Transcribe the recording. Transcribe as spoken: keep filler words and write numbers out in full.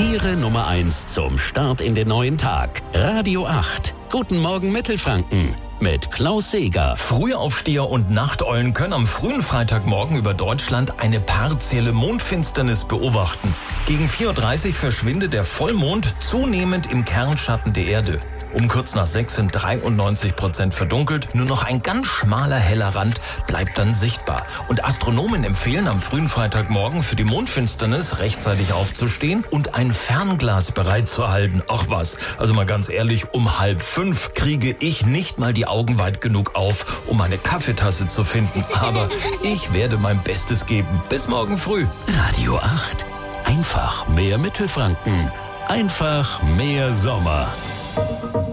Ihre Nummer eins zum Start in den neuen Tag. Radio acht. Guten Morgen Mittelfranken mit Klaus Seeger. Frühaufsteher und Nachteulen können am frühen Freitagmorgen über Deutschland eine partielle Mondfinsternis beobachten. Gegen vier Uhr dreißig verschwindet der Vollmond zunehmend im Kernschatten der Erde. Um kurz nach sechs sind dreiundneunzig Prozent verdunkelt, nur noch ein ganz schmaler heller Rand bleibt dann sichtbar. Und Astronomen empfehlen am frühen Freitagmorgen für die Mondfinsternis rechtzeitig aufzustehen und ein Fernglas bereitzuhalten. Ach was, also mal ganz ehrlich, um halb fünf kriege ich nicht mal die Augen weit genug auf, um eine Kaffeetasse zu finden. Aber ich werde mein Bestes geben. Bis morgen früh. Radio acht. Einfach mehr Mittelfranken. Einfach mehr Sommer.